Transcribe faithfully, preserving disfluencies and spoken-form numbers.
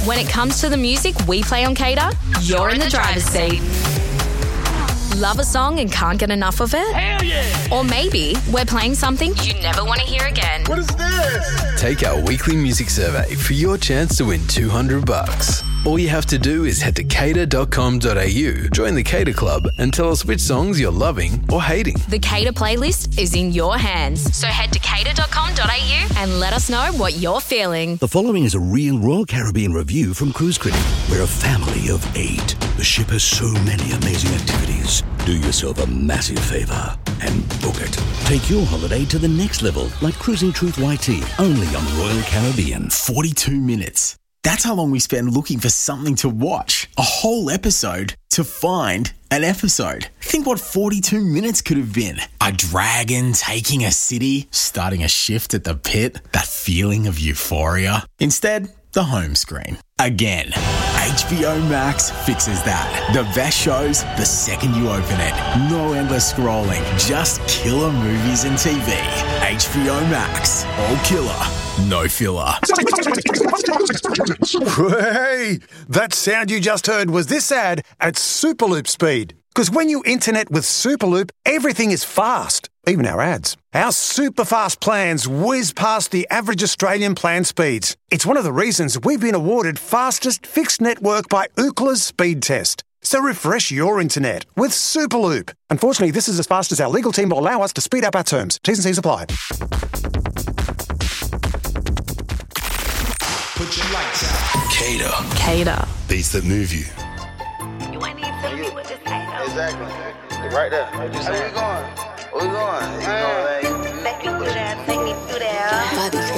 When it comes to the music we play on Cater, you're in the driver's seat. Love a song and can't get enough of it? Hell yeah! Or maybe we're playing something you never want to hear again. What is this? Take our weekly music survey for your chance to win two hundred bucks. All you have to do is head to cater dot com dot a u, join the Cater Club, and tell us which songs you're loving or hating. The Cater playlist is in your hands. So head to cater dot com dot a u and let us know what you're feeling. The following is a real Royal Caribbean review from Cruise Critic. We're a family of eight. The ship has so many amazing activities. Do yourself a massive favour and book it. Take your holiday to the next level, like Cruising Truth Y T, only on Royal Caribbean. forty-two minutes. That's how long we spend looking for something to watch. A whole episode to find an episode. Think what forty-two minutes could have been. A dragon taking a city, starting a shift at the pit, that feeling of euphoria. Instead, the home screen. Again, H B O Max fixes that. The best shows the second you open it. No endless scrolling, just killer movies and T V. H B O Max. All killer, no filler. Hey, that sound you just heard was this ad at Superloop speed. Because when you internet with Superloop, everything is fast, even our ads. Our super fast plans whiz past the average Australian plan speeds. It's one of the reasons we've been awarded fastest fixed network by Ookla's speed test. So refresh your internet with Superloop. Unfortunately, this is as fast as our legal team will allow us to speed up our terms. T's and C's apply. Put your lights out. Cater. Cater. Beats that move you. You ain't even tell me what this ain't. Exactly. Right there. Where we going? Where we going? You know, man.